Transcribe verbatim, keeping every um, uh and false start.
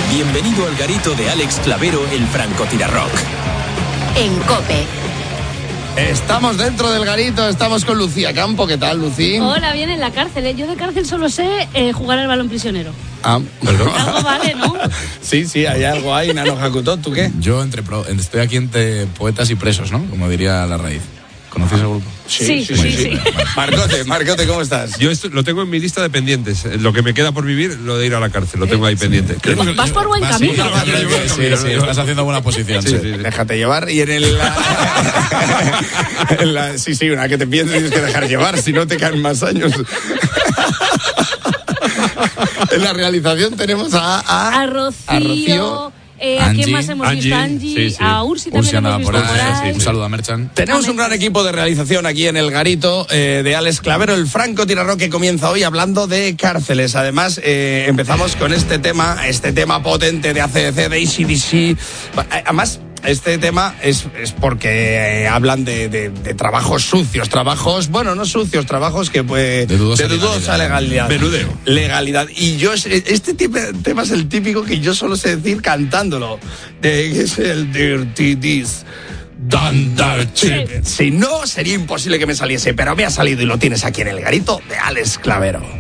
Bienvenido al garito de Alex Clavero, el francotirarrock. En COPE. Estamos dentro del garito, estamos con Lucía Campo. ¿Qué tal, Lucía? Hola, bien en la cárcel. ¿eh? Yo de cárcel solo sé eh, jugar al balón prisionero. Ah, perdón. Algo vale, ¿no? Sí, sí, hay algo ahí, Nano Hakuto. ¿Tú qué? Yo entre pro, estoy aquí entre poetas y presos, ¿no? Como diría La Raíz. ¿Conocéis el grupo? Sí, sí, sí. sí, sí. Marcote, Marcote, ¿cómo estás? Yo esto, lo tengo en mi lista de pendientes. Lo que me queda por vivir, lo de ir a la cárcel, lo tengo ahí pendiente. Vas, vas por buen camino. Sí, sí, sí, sí, estás haciendo buena posición. Sí, Sí, sí, sí. Déjate llevar. Y en el... en la, sí, sí, una que te piensas tienes que dejar llevar, si no te caen más años. En la realización tenemos a... A, A Rocío. a Rocío. Eh, ¿A Angie. quién más hemos Angie, visto? Angie. sí, sí. A Ursi también Ursi hemos andaba visto por por ahí. ahí. Un saludo a Merchan. Tenemos un gran equipo de realización aquí en el garito eh, de Alex Clavero, el francotirarrock, que comienza hoy hablando de cárceles. Además, eh, empezamos con este tema, este tema potente de A C D C, de A C D C. Además, este tema es, es porque eh, hablan de, de, de trabajos sucios, trabajos, bueno, no sucios, trabajos que pues, De dudosa de dudosa legalidad. Menudeo. Legalidad. Y yo, este tipo, tema es el típico que yo solo sé decir cantándolo. De, que es el Dirty This. Thunder Chip. Si no, sería imposible que me saliese, pero me ha salido y lo tienes aquí en el garito de Alex Clavero.